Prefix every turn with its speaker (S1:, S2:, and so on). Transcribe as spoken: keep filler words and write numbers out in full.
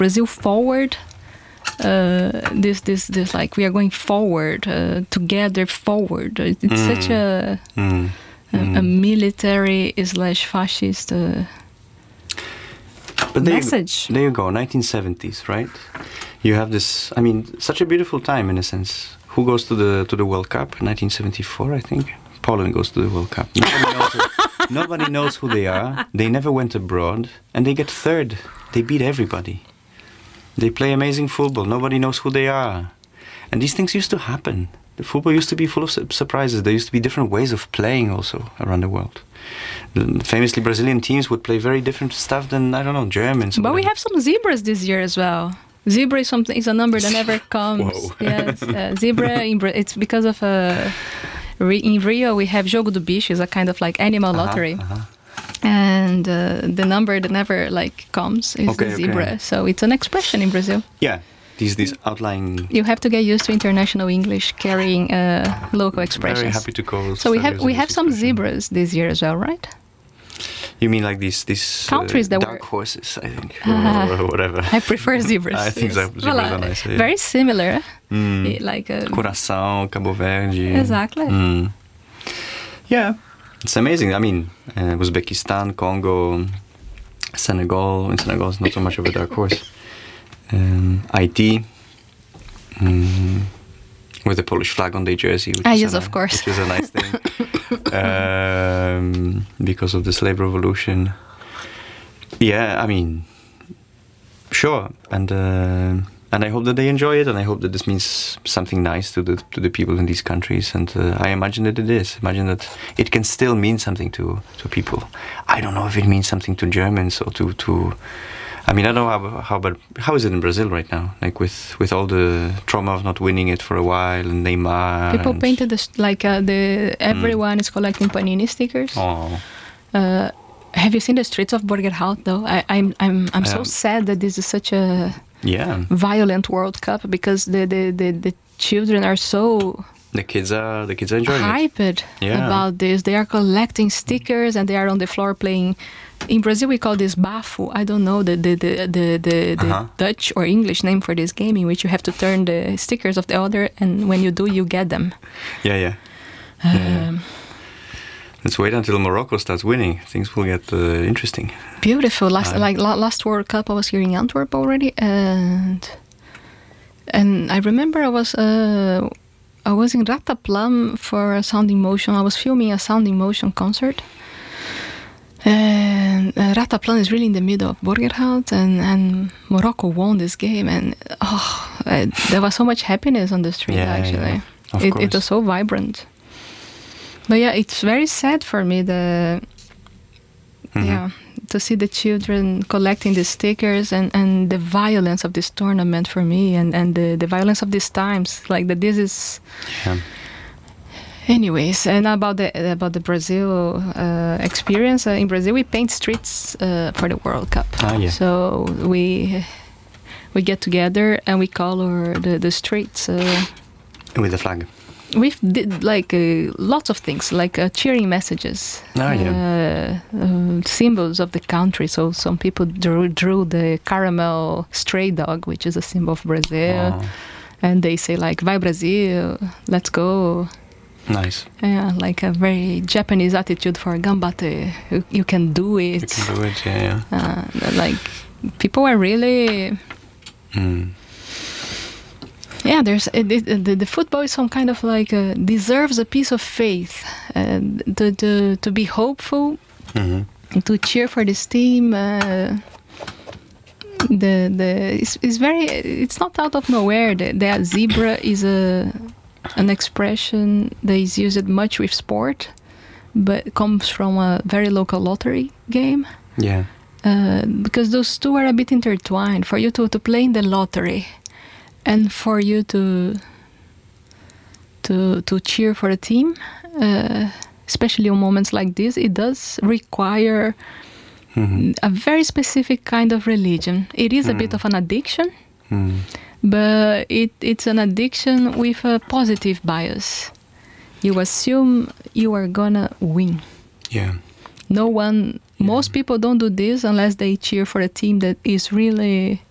S1: Brazil forward. Uh, this, this, this, like we are going forward uh, together, forward. It's mm. such a, mm. a, mm. a military slash fascist uh,
S2: but there
S1: message.
S2: You, there you go, nineteen seventies, right? You have this. I mean, such a beautiful time in a sense. Who goes to the to the World Cup? nineteen seventy-four, I think. Poland goes to the World Cup. Nobody knows, it. Nobody knows who they are. They never went abroad, and they get third. They beat everybody. They play amazing football. Nobody knows who they are. And these things used to happen. The football used to be full of su- surprises. There used to be different ways of playing also around the world. The, famously, Brazilian teams would play very different stuff than, I don't know, Germans.
S1: But we have some zebras this year as well. Zebra is something is a number that never comes.
S2: Whoa.
S1: Yes, uh, zebra. In Bra- it's because of uh, Re- in Rio we have Jogo do Bicho, is a kind of like animal
S2: uh-huh,
S1: lottery.
S2: Uh-huh.
S1: And uh, the number that never like comes is
S2: okay,
S1: the zebra.
S2: Okay.
S1: So it's an expression in Brazil.
S2: Yeah, these these outlying.
S1: You have to get used to international English carrying uh, local expressions.
S2: Very happy to call.
S1: So we have we have some zebras this year as well, right?
S2: You mean like these these
S1: countries
S2: uh,
S1: that
S2: dark
S1: were
S2: horses, I think,
S1: uh,
S2: or, or whatever.
S1: I prefer zebras.
S2: I think
S1: yes.
S2: zebras
S1: well,
S2: are nice. Yeah.
S1: Very similar.
S2: Mm.
S1: Like a,
S2: Curaçao, Cabo Verde.
S1: Exactly.
S2: Mm. Yeah, it's amazing. I mean, uh, Uzbekistan, Congo, Senegal. In Senegal, it's not so much of a dark horse. Um, Haiti, mm, with the Polish flag on their jersey. Which
S1: ah,
S2: is
S1: yes,
S2: a,
S1: of course.
S2: Which is a nice thing. um, because of the slave revolution. Yeah, I mean, sure, and uh, and I hope that they enjoy it, and I hope that this means something nice to the to the people in these countries, and uh, I imagine that it is. Imagine that it can still mean something to to people. I don't know if it means something to Germans or to to. I mean, I don't know how how but how is it in Brazil right now? Like with, with all the trauma of not winning it for a while, and Neymar.
S1: People
S2: and
S1: painted this like uh, the everyone mm. is collecting Panini stickers.
S2: Oh.
S1: Uh, have you seen the streets of Borgerhout though? I, I'm I'm I'm so
S2: Um,
S1: sad that this is such a
S2: yeah
S1: violent World Cup because the the, the, the children are so
S2: the kids are the kids are enjoying
S1: hyped
S2: it. Yeah.
S1: about this. They are collecting stickers and they are on the floor playing. In Brazil, we call this bafo. I don't know the the the the, the, the
S2: uh-huh.
S1: Dutch or English name for this game, in which you have to turn the stickers of the other, and when you do, you get them.
S2: Yeah, yeah.
S1: Um,
S2: yeah, yeah. Let's wait until Morocco starts winning. Things will get uh, interesting.
S1: Beautiful. Last
S2: Uh,
S1: like la- last World Cup, I was here in Antwerp already, and and I remember I was uh, I was in Rataplan for a Sound in Motion. I was filming a Sound in Motion concert. And uh, Rataplan is really in the middle of Borgerhout, and, and Morocco won this game, and oh, uh, there was so much happiness on the street.
S2: Yeah,
S1: actually,
S2: yeah, of
S1: it,
S2: course.
S1: it was so vibrant. But yeah, it's very sad for me the
S2: Mm-hmm.
S1: yeah to see the children collecting the stickers and, and the violence of this tournament for me, and, and the, the violence of these times, like that this is.
S2: Yeah.
S1: Anyways, and about the about the Brazil uh, experience uh, in Brazil, we paint streets uh, for the World Cup.
S2: Ah, yeah.
S1: So we we get together and we color the the streets uh,
S2: With the flag.
S1: We've did like uh, lots of things, like uh, cheering messages,
S2: Ah, yeah.
S1: uh, uh, symbols of the country. So some people drew drew the caramel stray dog, which is a symbol of Brazil,
S2: Oh.
S1: and they say like "Vai Brasil, let's go."
S2: Nice.
S1: Yeah, like a very Japanese attitude for gambate. You, you can do it.
S2: You can do it, yeah, yeah.
S1: Uh, like people are really.
S2: Mm.
S1: Yeah, there's it, it, the, the football is some kind of like uh, deserves a piece of faith, uh, to, to to be hopeful,
S2: Mm-hmm.
S1: to cheer for this team. Uh, the the it's, it's very it's not out of nowhere. The, the zebra is a an expression that is used much with sport, but it comes from a very local lottery game.
S2: Yeah.
S1: Uh, because those two are a bit intertwined. For you to, to play in the lottery, and for you to to to cheer for a team, uh, especially on moments like this, it does require
S2: Mm-hmm.
S1: a very specific kind of religion. It is a
S2: Mm.
S1: bit of an addiction,
S2: Mm.
S1: but it, it's an addiction with a positive bias. You assume you are gonna win.
S2: Yeah.
S1: No one, most people don't do this unless they cheer for a team that is really